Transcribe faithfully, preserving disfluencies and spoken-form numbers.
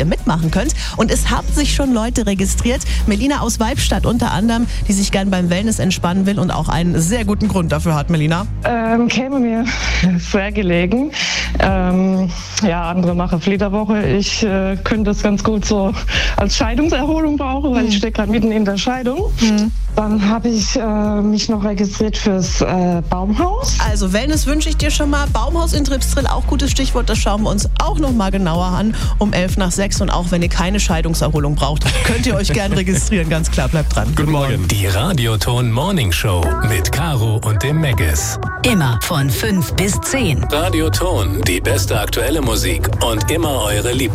ihr mitmachen könnt. Und es haben sich schon Leute registriert. Melina aus Weibstadt unter anderem, die sich gern beim Wellness entspannen will und auch einen sehr guten Grund dafür hat, Melina. Ähm, käme mir sehr gelegen. Ähm, ja, andere machen Flitterwoche. Ich äh, könnte das ganz gut so als Scheidungserholung brauchen, weil mhm. ich stecke gerade mitten in der Scheidung. Mhm. Dann habe ich äh, mich noch registriert fürs äh, Baumhaus. Also Wellness wünsche ich dir schon mal. Baumhaus in Tripstrill, auch gutes Stichwort. Das schauen wir uns auch noch mal genauer an um elf nach sechs. Und auch wenn ihr keine Scheidungserholung braucht, könnt ihr euch gern registrieren. Ganz klar, bleibt dran. Guten Morgen. Die Radioton Morning Show mit Caro und dem Meggis. Immer von fünf bis zehn. Radioton, die beste aktuelle Musik und immer eure Lieblings